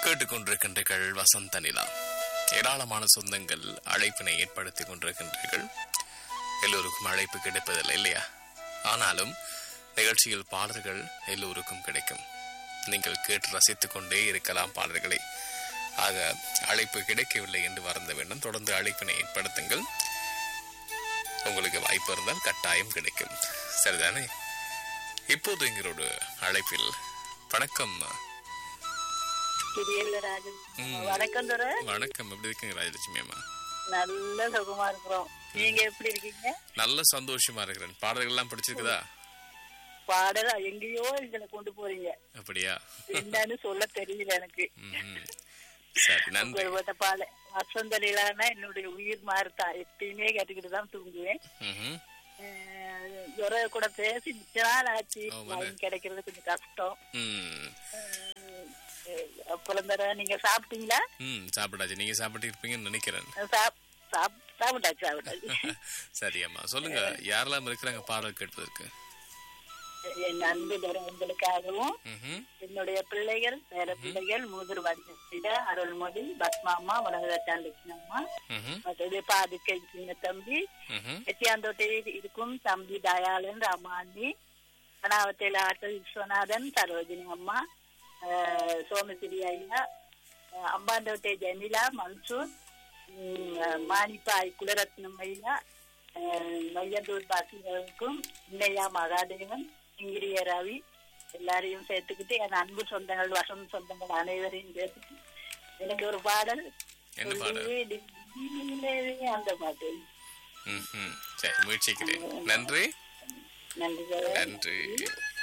கேட்டுக்கொண்டிருக்கின்றீர்கள் வசந்த நிலா. ஏராளமான சொந்தங்கள் அழைப்பினை ஏற்படுத்திக் கொண்டிருக்கின்றீர்கள். எல்லோருக்கும் அழைப்பு கிடைப்பதில்லை இல்லையா? ஆனாலும் நிகழ்ச்சியில் பாடல்கள் எல்லோருக்கும் கிடைக்கும். நீங்கள் கேட்டு ரசித்துக் கொண்டே இருக்கலாம் பாடல்களை. ஆக அழைப்பு கிடைக்கவில்லை என்று வருந்த வேண்டும். தொடர்ந்து அழைப்பினை ஏற்படுத்துங்கள். உங்களுக்கு வாய்ப்பு இருந்தால் கட்டாயம் கிடைக்கும். சரிதானே? இப்போது எங்களோட அழைப்பில் வணக்கம். வணக்கம். வணக்கம். எப்படி இருக்கீங்க ராஜலட்சுமி அம்மா? நல்ல சுகமா இருக்கிறோம். நீங்க எப்படி இருக்கீங்க? நல்ல சந்தோஷமா இருக்கிறேன். பாடல்கள் எல்லாம் பிடிச்சிருக்குதா? பாடல் எங்கேயோ எங்களை கொண்டு போறீங்க. அப்படியா? என்னன்னு சொல்ல தெரியல எனக்கு. சரி, நன்றி. பாட வசந்த நிலானா என்னுடைய உயிர் மாறுதா. எப்பயுமே கேட்டுக்கிட்டு தான் தூங்குவேன். கூட பேசி மிச்ச நாள் ஆச்சு. கிடைக்கிறது கொஞ்சம் கஷ்டம். அப்புறம் தர நீங்க சாப்பிட்டீங்களா? சாப்பிட்டாச்சு. நீங்க சாப்பிட்டு இருப்பீங்கன்னு நினைக்கிறேன். சாப்பிட்டாச்சு. சரி அம்மா, சொல்லுங்க. யாரெல்லாம் இருக்கிறாங்க பாடல் கேட்பதற்கு? என் அன்பு உங்களுக்காகவும் என்னுடைய பிள்ளைகள், பேர பிள்ளைகள், மூதூர் வடிவ அருள்மொழி, பத்மாமா, உலகத்தான் லட்சுமம்மா, மற்றது பாதுகை சின்ன தம்பி, எட்டியாந்தோட்டையில் இருக்கும் தம்பி தயாளன், ராமாண்டி, கனாவத்தையில் ஆட்டல் விஸ்வநாதன், சரோஜினி அம்மா, சோமசிரி ஐயா, அம்பாந்தோட்டை ஜெமிலா, மன்சூர், மாணிப்பாய் குலரத்னம் ஐயா, மையந்தூர் பாசிகளுக்கும், இன்னையா மகாதேவன், இங்கிரிய ரவி, எல்லாரையும் சேர்த்துக்கிட்டு என் அன்பு சொந்தங்கள், வசந்த சொந்தங்கள் அனைவரையும் சேர்த்துட்டு எனக்கு ஒரு பாடல், அந்த பாட்டு. முயற்சிக்கிறேன். நன்றி. நன்றி. நன்றி.